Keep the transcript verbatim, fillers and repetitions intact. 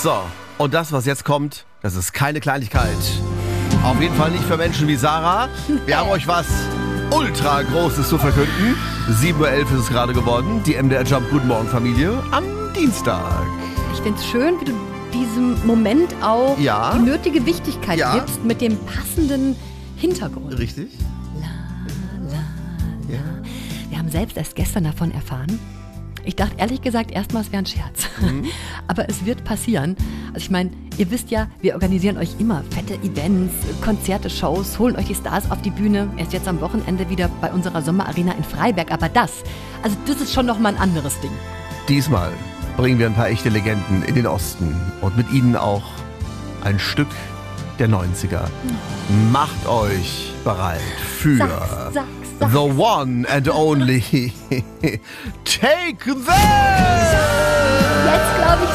So, und das, was jetzt kommt, das ist keine Kleinigkeit. Auf jeden Fall nicht für Menschen wie Sarah. Wir haben euch was ultra Großes zu verkünden. sieben Uhr elf ist es gerade geworden. Die M D R Jump Guten Morgen Familie am Dienstag. Ich finde es schön, wie du diesem Moment auch Ja. die nötige Wichtigkeit Ja. gibst mit dem passenden Hintergrund. Richtig? La, la, la. Ja. Wir haben selbst erst gestern davon erfahren. Ich dachte ehrlich gesagt erstmal, es wäre ein Scherz. Mhm. Aber es wird passieren. Also ich meine, ihr wisst ja, wir organisieren euch immer fette Events, Konzerte, Shows, holen euch die Stars auf die Bühne. Erst jetzt am Wochenende wieder bei unserer Sommerarena in Freiberg. Aber das, also das ist schon nochmal ein anderes Ding. Diesmal bringen wir ein paar echte Legenden in den Osten und mit ihnen auch ein Stück der neunziger. Macht euch bereit für Sag's, sag's, sag's. the one and only Take This! Jetzt glaube ich